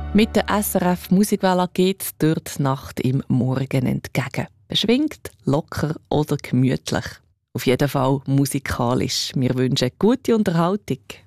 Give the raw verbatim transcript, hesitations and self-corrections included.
Mit der S R F Musikwelle geht es durch die Nacht im Morgen entgegen. Beschwingt, locker oder gemütlich. Auf jeden Fall musikalisch. Wir wünschen gute Unterhaltung.